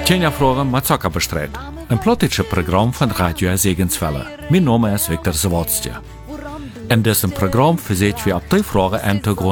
Tjenja Fragen met Zucker bestrijd. Een plottische programma van Radio Segenswelle. Mijn naam is Viktor Zawodstje. In diesem Programm verseht wir ab die Fragen Hintergrund